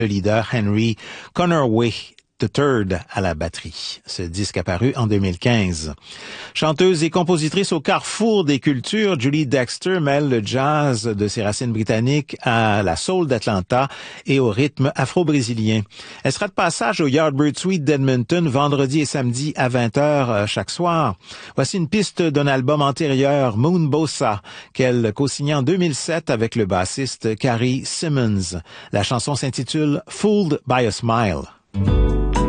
le leader Henry Connerway III à la batterie. Ce disque apparu en 2015. Chanteuse et compositrice au carrefour des cultures, Julie Dexter mêle le jazz de ses racines britanniques à la soul d'Atlanta et au rythme afro-brésilien. Elle sera de passage au Yardbird Suite d'Edmonton vendredi et samedi à 20h chaque soir. Voici une piste d'un album antérieur, Moon Bossa, qu'elle co-signait en 2007 avec le bassiste Carrie Simmons. La chanson s'intitule Fooled by a Smile.